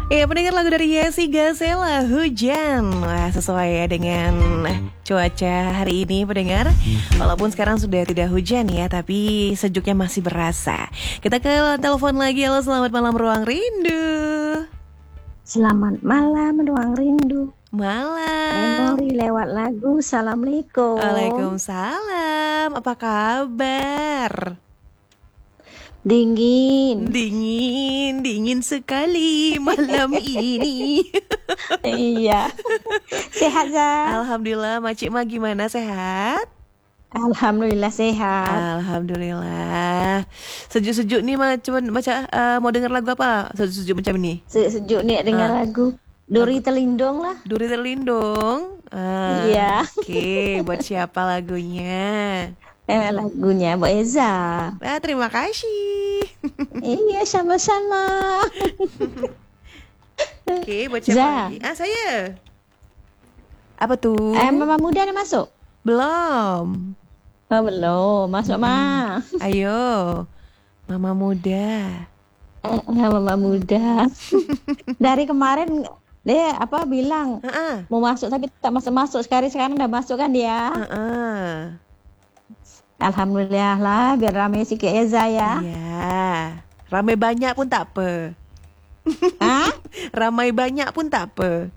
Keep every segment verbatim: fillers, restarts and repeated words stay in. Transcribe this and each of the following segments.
Ya, pendengar lagu dari Yesi Gazela, Hujan. Wah, sesuai ya dengan cuaca hari ini, pendengar. Walaupun sekarang sudah tidak hujan ya, tapi sejuknya masih berasa. Kita ke telepon lagi. Halo, selamat malam Ruang Rindu. Selamat malam Ruang Rindu. Malam. Memori lewat lagu. Assalamualaikum. Waalaikumsalam. Apa kabar? Dingin. Dingin, dingin sekali malam ini. Iya. Sehat, Za? Alhamdulillah, Makcik Ma gimana, sehat? Alhamdulillah sehat. Alhamdulillah. Sejuk-sejuk nih Ma, cuman baca uh, mau dengar lagu apa? Sejuk-sejuk macam ini. Sejuk nih dengar Ah. lagu. Duri Terlindung lah. Duri Terlindung. Ah, Iya. Oke, buat siapa lagunya? Eh, lagunya Mbak Eza. Ah, terima kasih. Iya, sama-sama. Oke, buat siapa Za. lagi? Ah, saya. Apa tuh? Eh, Mama Muda udah masuk? Belum. Oh, belum. Masuk, Ma. Ayo, Mama Muda. Eh, Mama Muda. Dari kemarin dia apa bilang Heeh. mau masuk tapi tak masuk-masuk. Sekarang sekarang udah masuk kan dia. Heeh. Alhamdulillah lah, biar ramai sikit ya Zaya. Iya. Ramai banyak pun tak apa. Hah? Ramai banyak pun tak apa.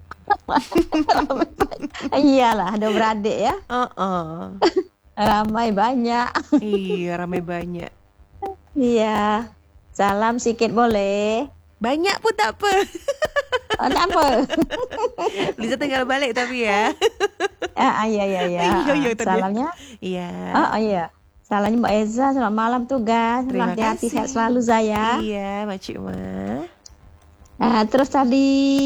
Iyalah, ada beradik ya. Uh-uh. Ramai banyak. Iya, ramai banyak. Iya. Salam sikit boleh. Banyak pun tak apa. Oh, tak apa. Lisa tinggal balik tapi ya. Ah, iya, iya, iya. Iya, iya, tadi. Salamnya. Iya. Oh, oh, iya. Salamnya Mbak Eza, selamat malam tugas. Terima Hati-hati kasih. sehat selalu Zaya. Iya, Makcik Ma. Ah, terus tadi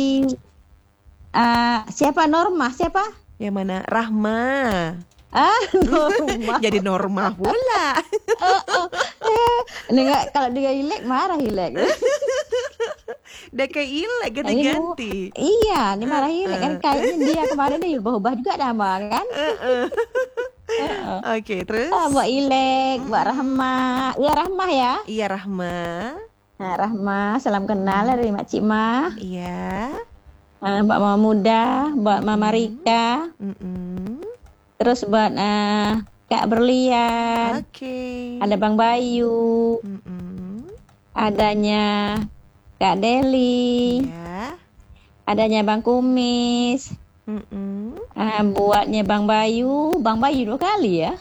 ah, siapa Norma? Siapa? Yang mana? Rahma. Ah, Norma. Jadi Norma pula. Ini enggak, kalau dia hilek marah hilek. Udah kayak ilek ganti-ganti. Iya, ini marah hilek kan kayaknya dia kemarin dia ubah-ubah juga nama kan. Oke, terus? Ah, Mbak Ilek, Mbak Rahma. Ya Rahmah ya. Iya, Rahma. Nah, Rahma, salam kenal dari Makcik Ma. Iya. Ah, Mbak Mama Muda, Mbak Mama Rika. Mm-mm. Terus buat ah, Kak Berlian. Oke. Ada Bang Bayu. Mm-mm. Adanya Kak Deli. Ya. Adanya Bang Kumis. Mm-mm. Ah, buatnya Bang Bayu. Bang Bayu dua kali ya.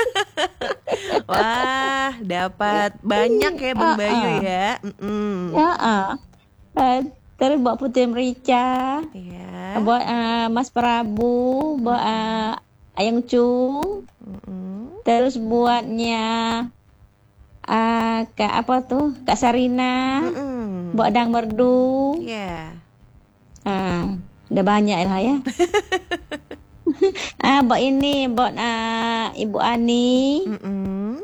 Wah, dapat banyak ya Bang Ah, Bayu ah. ya. Mm-mm. Ya, ah. Eh, terus buat Putri Merica. Iya. Buat ah, Mas Prabu. Buat ah, Ayang Cung. Mm-mm. Terus buatnya ah, Kak apa tuh? Kak Sarina. Mm-mm. Buat Dang Merdu. Iya. Ah, udah banyak lah ya. Ah, buat ini, buat ah, Ibu Ani. Mm-mm.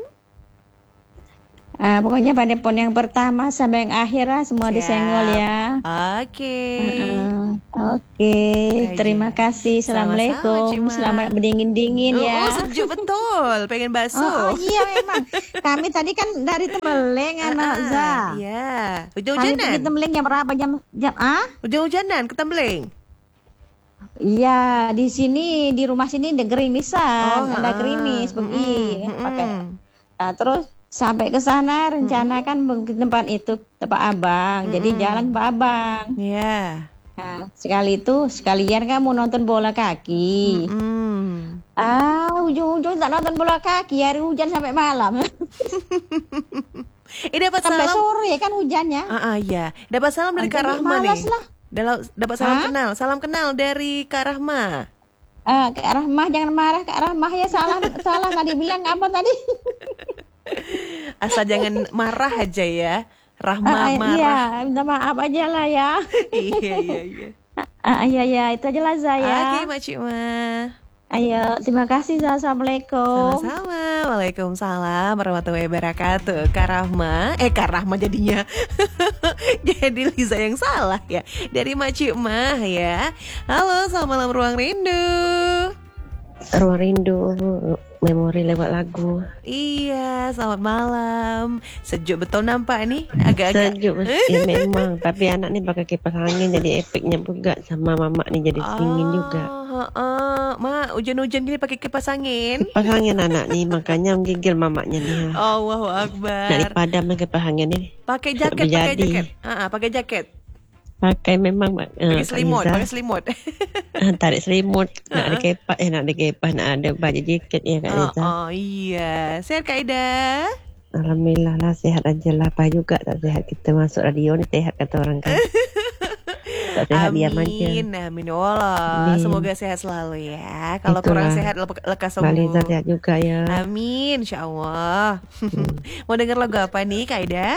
Ah, pokoknya pada pon yang pertama sampai yang akhir lah semua Siap. disenggol ya. Oke. Ah, Oke, Aja. terima kasih. Sama-sama, Assalamualaikum. Cik Ma. Selamat berdingin-dingin Oh, ya. oh, sejuk betul. Pengen Oh, bakso. oh, iya memang. Kami tadi kan dari Tembeling anak Ah, Za. Iya. Kami Hujan-hujanan. pergi Tembeling jam berapa jam jam ah? Hujan-hujanan ke Tembeling. Iya, di sini di rumah sini ada gerimisan, ada ah. gerimis pergi Mm-mm, pakai. mm-mm. Nah, terus sampai ke sana rencana kan ke tempat itu tempat Abang. Jadi jalan Pak Abang. Iya. Nah, sekali itu sekalian kan mau nonton bola kaki. Mm. Ah, ujung-ujung tak nonton bola kaki, hari hujan sampai malam. Eh, dapat Sampai salam. sore kan hujannya. Ah, ah, iya. Dapat salam dari Ah, Kak jadi Rahma nih. malas lah. Dalam- Dapat salam Hah? kenal. Salam kenal dari Kak Rahma. Ah, Kak Rahmah jangan marah, Kak Rahmah ya salah salah tadi bilang apa tadi? Asal jangan marah aja ya. Rahma Ah, marah. iya, minta maaf aja lah ya. Iya, iya, iya. Ah, iya ya, itu aja lah Zaya. Oke, Makcik Ma. Ayo, terima kasih. Assalamualaikum. Sama-sama. Waalaikumsalam warahmatullahi wabarakatuh. Kak Rahma, eh Kak Rahma jadinya. Jadi Liza yang salah ya. Dari Makcik Mah ya. Halo, selamat malam Ruang Rindu. Ruang Rindu. memori lewat lagu. Iya, selamat malam. Sejuk betul nampak nih, agak-agak. Sejuk ya memang, tapi anak nih pakai kipas angin jadi efeknya juga sama mama nih jadi dingin juga. Oh, heeh. Ma, hujan-hujan gini pakai kipas angin. Kipas angin anak nih makanya menggigil mamanya nih. Allahu Nak Akbar. dipadam kipas angin nih. Pakai jaket, pakai Berjadi. jaket. Ah, ah, pakai jaket. Pakai memang uh, Pakai selimut, Kak pakai Liza. selimut. Tarik selimut, nak ada kepas, eh nak ada kepas, nak ada baju jaket ya Kak Oh, Liza. oh iya. Sehat Kak Ida? Alhamdulillah lah sehat aja lah, apa juga tak sehat kita masuk radio ni sehat kata orang kan. Tak sehat diam aja. Amin, amin ya Allah. Amin. Semoga sehat selalu ya. Kalau Itulah. kurang sehat lek- lekas Mbak Liza sembuh. sehat juga ya. Amin, insya Allah. Hmm. Mau denger lagu apa nih Kak Ida?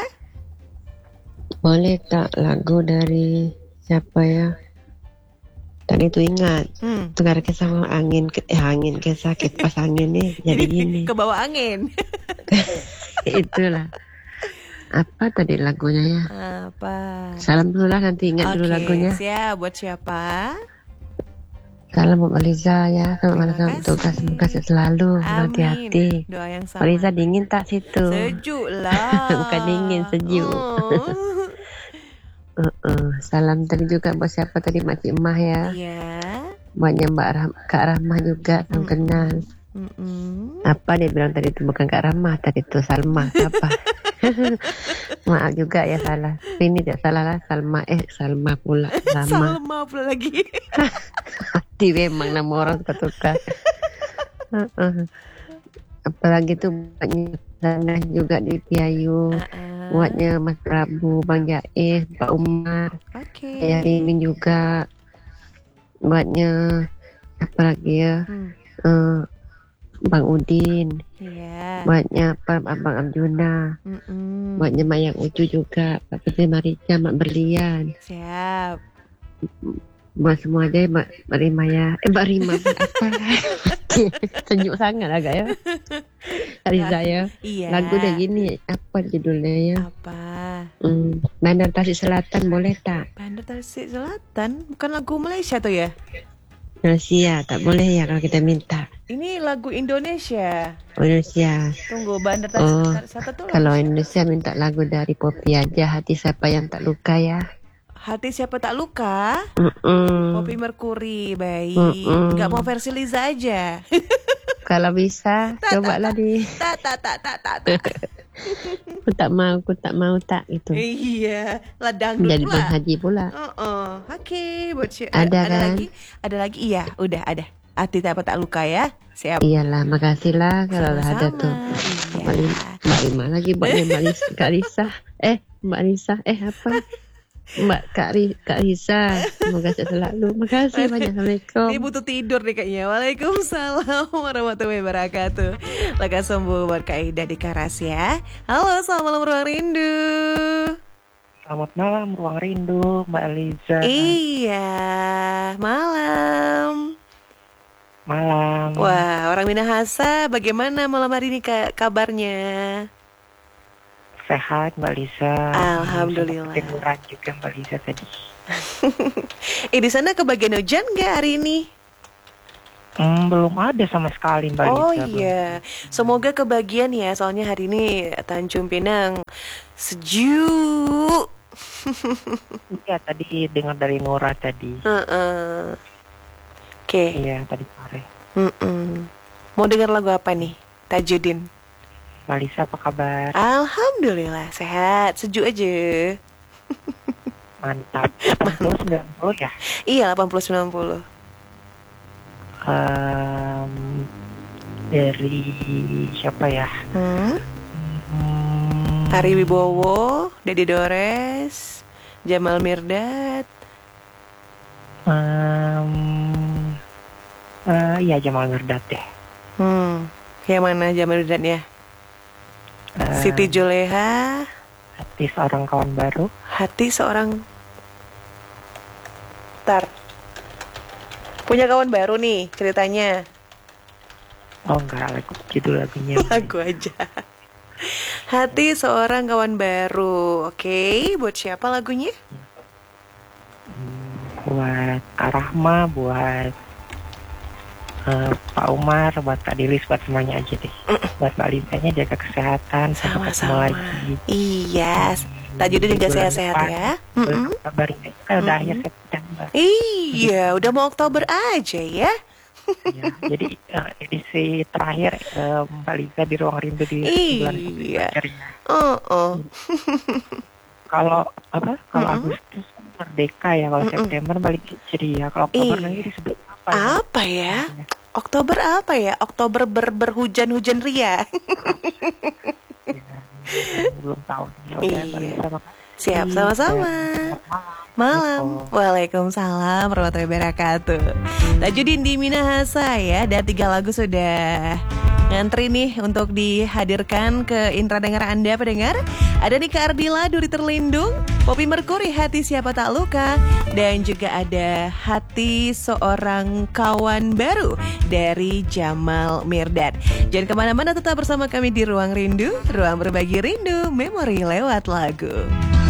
Boleh tak lagu dari siapa ya? Tadi tu ingat Hmm. Tengah kisah angin ke, eh, angin kisah kipas angin nih jadi gini. Ke bawah angin. Itulah. Apa tadi lagunya ya? Apa? Salam dulu lah nanti ingat dulu Oke, lagunya. siap. Buat siapa? Salam buat Mbak Liza ya. Terima Selamat malam kasih. tugas semoga sehat selalu. Hati-hati. Amin. Doa yang Mbak Liza sama. dingin tak situ? Sejuk lah. Bukan dingin, sejuk. Oh. Uh-uh. Salam tadi juga buat siapa tadi Makcik Emah ya. Iya. Buatnya Mbak Rah- Kak Rahmah juga salam Mm. kenal. Mm-mm. Apa dia bilang tadi itu bukan Kak Rahmah tadi itu Salma apa? Maaf juga ya salah. Ini tidak salah lah Salma eh Salma pula Salma. Salma pula lagi. Hati memang nama orang suka-suka. Uh-uh. Apalagi tuh buatnya sana juga di Piayu. Ah, Buatnya Mas Prabu, Bang Jais, Pak Umar, Oke. saya Rimin juga. Buatnya apa lagi ya? Hmm. Eh, Bang Udin, Iya. buatnya apa Abang Amjuna, Mm-mm. buatnya Mayang Ucu juga, Pak Putri Marica, Mak Berlian, Siap. buat semua aja Mbak Mbak Rima ya, eh Mbak Rima buat apa? Sejuk sangat agak ya. Riza ya. Iya. Lagu udah gini, apa judulnya ya? Apa? Hmm, Bandar Tasik Selatan boleh tak? Bandar Tasik Selatan? Bukan lagu Malaysia tuh ya? Malaysia tak boleh ya kalau kita minta. Ini lagu Indonesia. Oh, Indonesia. Tunggu, Bandar Tasik Oh, Selatan tuh lagu kalau Indonesia minta lagu dari Popi aja, hati siapa yang tak luka ya. Hati Siapa Tak Luka. Mm-mm. Poppy Mercury, baik. Mm-mm. Gak mau versi Liza aja. Kalau bisa, Tak, coba lah di. Tak, tak, tak, tak, tak, tak. Aku tak mau, aku tak mau tak gitu. Iya, ladang Jadi pula. Bang Haji pula. Oh, Oke, buat si- Ada ada kan? lagi? Ada lagi? Iya, udah ada. Hati Tak Tak Luka ya. Siap. Iyalah, makasih lah kalau ada Sama-sama. tuh. Mbak Iya. Lima, Mbak Lima lagi buatnya Mbak Lisa, Kak Lisa. Eh, Mbak Lisa, eh apa? Mbak Kak, Ri, Kak Lisa. Semoga sehat selalu. Makasih banyak. Assalamualaikum. Ini butuh tidur nih kayaknya. Waalaikumsalam warahmatullahi wabarakatuh. Lekas sembuh buat Kak Ida di Karas ya. Halo, selamat malam ruang rindu. Selamat malam Ruang Rindu, Mbak Liza. Iya, malam. Malam. Wah, orang Minahasa, bagaimana malam hari ini ka- kabarnya? Sehat Mbak Liza. Alhamdulillah. Tiduran juga Mbak Liza tadi. Eh, di sana kebagian hujan nggak hari ini? Hmm, belum ada sama sekali Mbak Oh Liza. iya, semoga kebagian ya. Soalnya hari ini Tanjung Pinang sejuk. Iya tadi dengar dari Nora tadi. Heeh. Oke. Iya tadi sore. Mm-mm. Mau dengar lagu apa nih, Tajudin? Mbak Liza apa kabar? Alhamdulillah sehat, sejuk aja. Mantap. delapan puluh sembilan puluh ya. Iya, delapan puluh sembilan puluh. Em, dari siapa ya? Hmm? Hmm, Ari Wibowo, Dedi Dores, Jamal Mirdad. em, eh, iya Jamal Mirdad deh. Hmm, yang mana Jamal Mirdad ya? Eh, Siti Juleha, Hati Seorang Kawan Baru. Hati Seorang. Tar. Punya kawan baru nih ceritanya. Oh enggak, lagu judul lagunya. Lagu aja. Hati Seorang Kawan Baru. Oke, buat siapa lagunya? Buat Kak Rahma, buat eh, Pak Umar, buat Kak Dilis, buat semuanya aja deh. Buat Mbak Lisanya jaga kesehatan, sampai ketemu Sama-sama. lagi. Iya, Tajudin juga Bulan sehat-sehat depan. ya. Bulan Mm-mm. Oktober ini kan udah akhir September. Iya, udah mau Oktober aja ya. Ya, jadi eh, edisi terakhir eh, Mbak Lisa di Ruang Rindu di bulan Iya. Oktober ya. Oh, oh. Kalau apa? Kalau Mm-mm. Agustus kan merdeka ya, kalau Mm-mm. September balik ceria. Kalau Oktober Iya. lagi disebut apa? ya? Apa ya? Oktober apa ya? Oktober ber berhujan-hujan ria. Ya, belum tahu. Ya udah, Mbak Iya. Lisa, makasih. Siap, sama-sama. Selamat malam. Malam. Waalaikumsalam warahmatullahi wabarakatuh. Tajudin di Minahasa ya. Dan tiga lagu sudah ngantri nih untuk dihadirkan ke Indra dengar Anda pendengar. Ada Nika Ardila, Duri Terlindung, Poppy Merkuri, Hati Siapa Tak Luka, dan juga ada Hati Seorang Kawan Baru dari Jamal Mirdad. Jangan kemana-mana, tetap bersama kami di Ruang Rindu, ruang berbagi rindu, memori lewat lagu.